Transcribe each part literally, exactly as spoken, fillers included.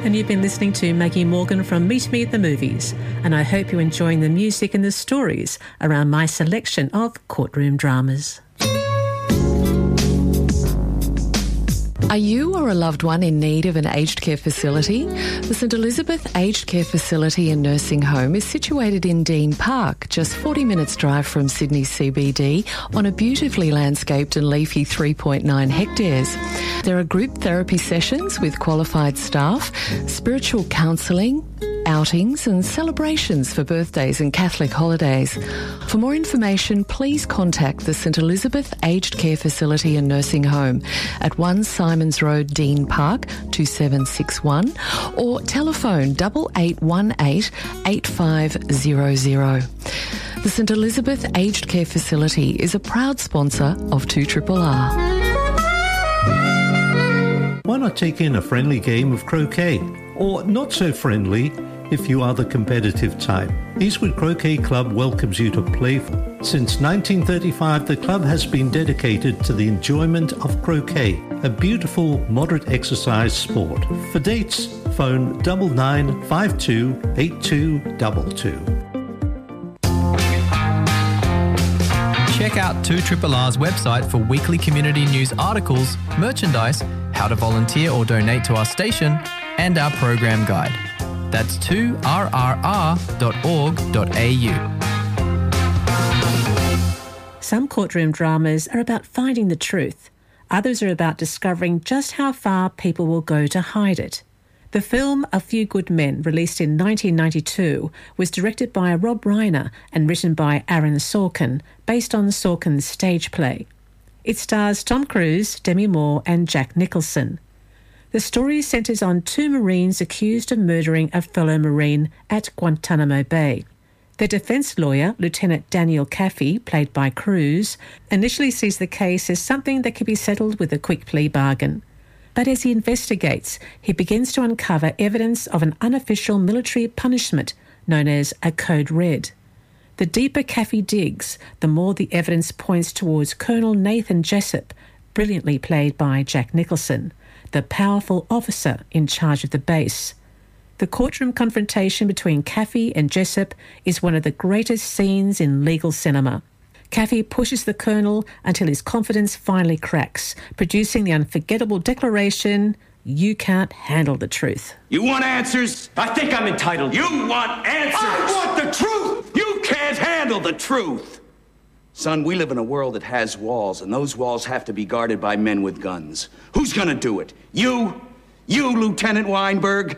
and you've been listening to Maggie Morgan from Meet Me at the Movies, and I hope you're enjoying the music and the stories around my selection of courtroom dramas. Are you or a loved one in need of an aged care facility? The St Elizabeth Aged Care Facility and Nursing Home is situated in Dean Park, just forty minutes drive from Sydney C B D, on a beautifully landscaped and leafy three point nine hectares. There are group therapy sessions with qualified staff, spiritual counselling, outings and celebrations for birthdays and Catholic holidays. For more information, please contact the St Elizabeth Aged Care Facility and Nursing Home at one Simons Road, Dean Park, two seven six one, or telephone eight eight one eight, eight five zero zero. The St Elizabeth Aged Care Facility is a proud sponsor of two R R R. Why not take in a friendly game of croquet? Or not so friendly if you are the competitive type. Eastwood Croquet Club welcomes you to play. Since nineteen thirty-five, the club has been dedicated to the enjoyment of croquet, a beautiful, moderate exercise sport. For dates, phone nine nine five two eight two two two. Check out two R R R's website for weekly community news articles, merchandise, how to volunteer or donate to our station, and our program guide. That's two R R R dot org dot A U. Some courtroom dramas are about finding the truth. Others are about discovering just how far people will go to hide it. The film A Few Good Men, released in nineteen ninety-two, was directed by Rob Reiner and written by Aaron Sorkin, based on Sorkin's stage play. It stars Tom Cruise, Demi Moore and Jack Nicholson. The story centres on two Marines accused of murdering a fellow Marine at Guantanamo Bay. Their defence lawyer, Lieutenant Daniel Caffey, played by Cruise, initially sees the case as something that can be settled with a quick plea bargain. But as he investigates, he begins to uncover evidence of an unofficial military punishment known as a Code Red. The deeper Caffey digs, the more the evidence points towards Colonel Nathan Jessup, brilliantly played by Jack Nicholson, the powerful officer in charge of the base. The courtroom confrontation between Caffey and Jessup is one of the greatest scenes in legal cinema. Caffey pushes the colonel until his confidence finally cracks, producing the unforgettable declaration, "You can't handle the truth." You want answers? I think I'm entitled. You want answers? I want the truth! You can't handle the truth! Son, we live in a world that has walls, and those walls have to be guarded by men with guns. Who's gonna do it? You? You, Lieutenant Weinberg?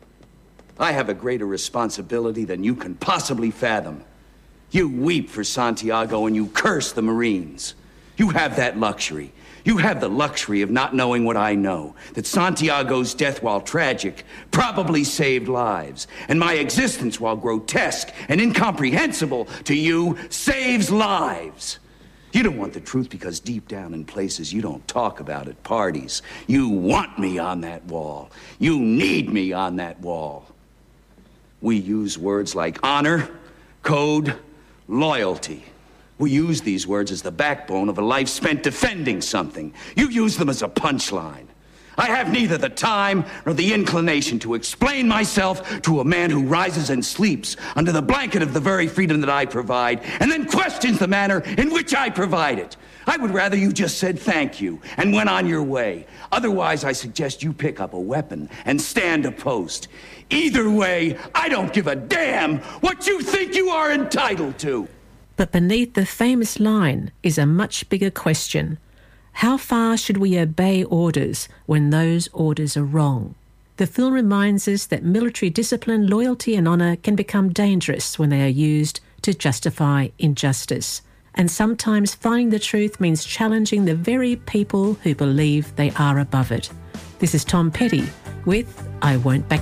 I have a greater responsibility than you can possibly fathom. You weep for Santiago and you curse the Marines. You have that luxury. You have the luxury of not knowing what I know, that Santiago's death, while tragic, probably saved lives, and my existence, while grotesque and incomprehensible to you, saves lives. You don't want the truth because deep down in places you don't talk about at parties, you want me on that wall. You need me on that wall. We use words like honor, code, loyalty. We use these words as the backbone of a life spent defending something. You use them as a punchline. I have neither the time nor the inclination to explain myself to a man who rises and sleeps under the blanket of the very freedom that I provide and then questions the manner in which I provide it. I would rather you just said thank you and went on your way. Otherwise, I suggest you pick up a weapon and stand a post. Either way, I don't give a damn what you think you are entitled to. But beneath the famous line is a much bigger question. How far should we obey orders when those orders are wrong? The film reminds us that military discipline, loyalty and honour can become dangerous when they are used to justify injustice. And sometimes finding the truth means challenging the very people who believe they are above it. This is Tom Petty with I Won't Back